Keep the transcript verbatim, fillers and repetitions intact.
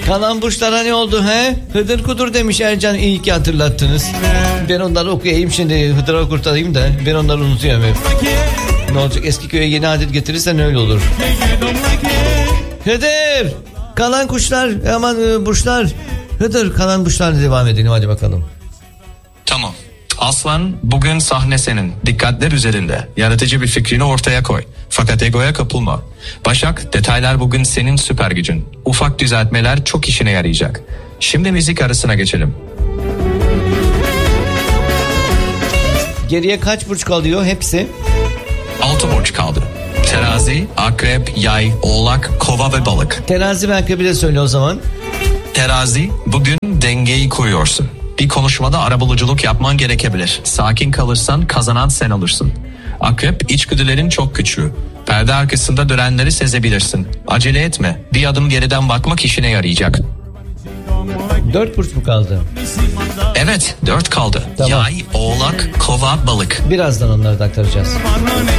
Kalan burçlara ne oldu he? Hıdır kudur demiş Ercan, iyi ki hatırlattınız. Ben onları okuyayım şimdi, Hıdır'a kurtarayım da ben onları unutuyorum hep. Ne olacak, eski köye yeni adet getirirsen öyle olur. Hıdır! Kalan kuşlar, aman burçlar. Hıdır, kalan burçlarla devam edelim hadi bakalım. Tamam. Aslan, bugün sahne senin. Dikkatler üzerinde. Yaratıcı bir fikrini ortaya koy. Fakat egoya kapılma. Başak, detaylar bugün senin süper gücün. Ufak düzeltmeler çok işine yarayacak. Şimdi müzik arasına geçelim. Geriye kaç burç kalıyor hepsi? Altı burç kaldı. Terazi, akrep, yay, oğlak, kova ve balık. Terazi ve akrebi de söyle o zaman. Terazi, bugün dengeyi koruyorsun. Bir konuşmada arabuluculuk yapman gerekebilir. Sakin kalırsan kazanan sen olursun. Akrep, içgüdülerin çok güçlü. Perde arkasında dönenleri sezebilirsin. Acele etme. Bir adım geriden bakmak işine yarayacak. Dört burç mu kaldı? Evet, dört kaldı. Tamam. Yay, oğlak, kova, balık. Birazdan onları da aktaracağız.